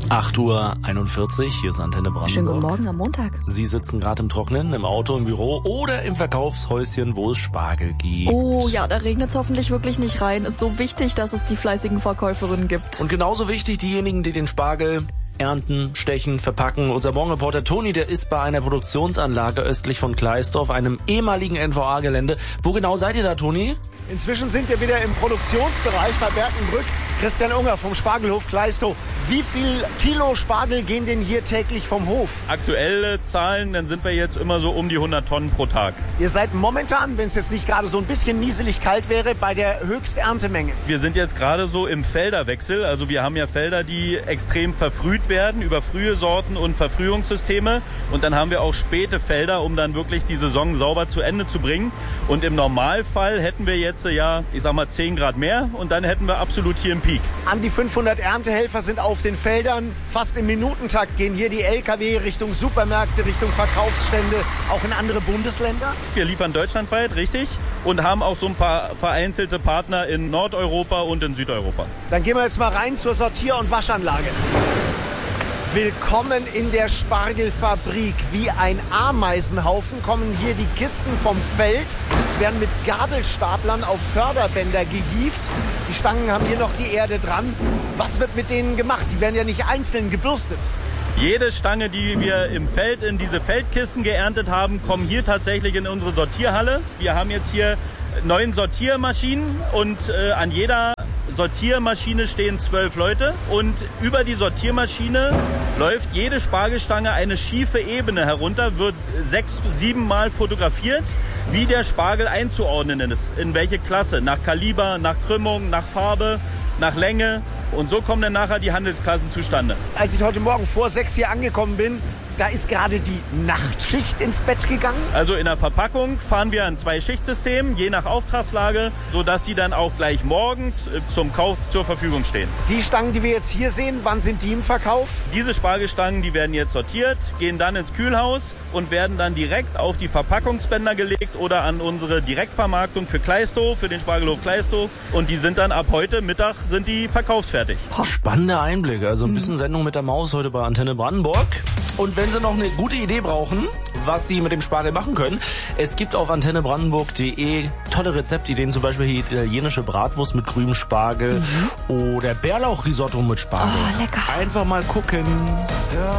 8:41 Uhr, hier ist Antenne Brandenburg. Schönen guten Morgen am Montag. Sie sitzen gerade im Trockenen, im Auto, im Büro oder im Verkaufshäuschen, wo es Spargel gibt. Oh ja, da regnet es hoffentlich wirklich nicht rein. Ist so wichtig, dass es die fleißigen Verkäuferinnen gibt. Und genauso wichtig, diejenigen, die den Spargel ernten, stechen, verpacken. Unser Morgenreporter Toni, der ist bei einer Produktionsanlage östlich von Kleisdorf, einem ehemaligen NVA-Gelände. Wo genau seid ihr da, Toni? Inzwischen sind wir wieder im Produktionsbereich bei Berkenbrück. Christian Unger vom Spargelhof Kleistov. Wie viel Kilo Spargel gehen denn hier täglich vom Hof? Aktuelle Zahlen, dann sind wir jetzt immer so um die 100 Tonnen pro Tag. Ihr seid momentan, wenn es jetzt nicht gerade so ein bisschen nieselig kalt wäre, bei der Höchsterntemenge. Wir sind jetzt gerade so im Felderwechsel. Also wir haben ja Felder, die extrem verfrüht werden über frühe Sorten und Verfrühungssysteme. Und dann haben wir auch späte Felder, um dann wirklich die Saison sauber zu Ende zu bringen. Und im Normalfall hätten wir jetzt, ja, ich sag mal 10 Grad mehr und dann hätten wir absolut hier einen Peak. An die 500 Erntehelfer sind auf den Feldern. Fast im Minutentakt gehen hier die LKW Richtung Supermärkte, Richtung Verkaufsstände, auch in andere Bundesländer. Wir liefern deutschlandweit, richtig, und haben auch so ein paar vereinzelte Partner in Nordeuropa und in Südeuropa. Dann gehen wir jetzt mal rein zur Sortier- und Waschanlage. Willkommen in der Spargelfabrik. Wie ein Ameisenhaufen kommen hier die Kisten vom Feld, werden mit Gabelstaplern auf Förderbänder gehievt. Die Stangen haben hier noch die Erde dran. Was wird mit denen gemacht? Die werden ja nicht einzeln gebürstet. Jede Stange, die wir im Feld in diese Feldkisten geerntet haben, kommen hier tatsächlich in unsere Sortierhalle. Wir haben jetzt hier 9 Sortiermaschinen und an jeder Sortiermaschine stehen 12 Leute und über die Sortiermaschine läuft jede Spargelstange eine schiefe Ebene herunter, wird 6-7 Mal fotografiert, wie der Spargel einzuordnen ist, in welche Klasse, nach Kaliber, nach Krümmung, nach Farbe, nach Länge. Und so kommen dann nachher die Handelsklassen zustande. Als ich heute Morgen vor 6 hier angekommen bin, da ist gerade die Nachtschicht ins Bett gegangen. Also in der Verpackung fahren wir ein 2-Schicht-System, je nach Auftragslage, sodass sie dann auch gleich morgens zum Kauf zur Verfügung stehen. Die Stangen, die wir jetzt hier sehen, wann sind die im Verkauf? Diese Spargelstangen, die werden jetzt sortiert, gehen dann ins Kühlhaus und werden dann direkt auf die Verpackungsbänder gelegt oder an unsere Direktvermarktung für Kleistov, für den Spargelhof Kleistov. Und die sind dann ab heute Mittag sind die verkaufsfertig. Spannende Einblicke, also ein bisschen Sendung mit der Maus heute bei Antenne Brandenburg. Und wenn Sie noch eine gute Idee brauchen, was Sie mit dem Spargel machen können, es gibt auf antennebrandenburg.de tolle Rezeptideen, zum Beispiel hier italienische Bratwurst mit grünem Spargel oder Bärlauchrisotto mit Spargel. Oh, lecker. Einfach mal gucken. Ja.